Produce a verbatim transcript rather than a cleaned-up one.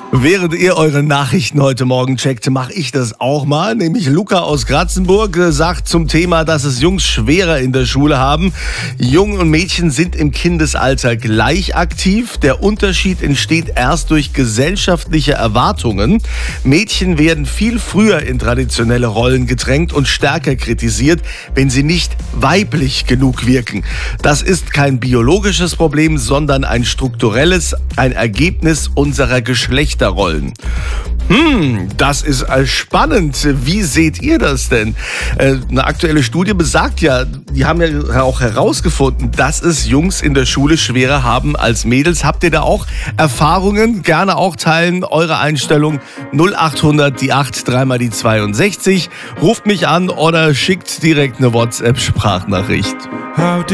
Während ihr eure Nachrichten heute Morgen checkt, mache ich das auch mal. Nämlich Luca aus Kratzenburg sagt zum Thema, dass es Jungs schwerer in der Schule haben. Jungen und Mädchen sind im Kindesalter gleich aktiv. Der Unterschied entsteht erst durch gesellschaftliche Erwartungen. Mädchen werden viel früher in traditionelle Rollen gedrängt und stärker kritisiert, wenn sie nicht weiblich genug wirken. Das ist kein biologisches Problem, sondern ein strukturelles, ein Ergebnis unserer Geschlechter. Rollen. Hm, das ist spannend. Wie seht ihr das denn? Eine aktuelle Studie besagt ja, die haben ja auch herausgefunden, dass es Jungs in der Schule schwerer haben als Mädels. Habt ihr da auch Erfahrungen? Gerne auch teilen, eure Einstellung null acht hundert, die acht, dreimal die zweiundsechzig. Ruft mich an oder schickt direkt eine WhatsApp-Sprachnachricht.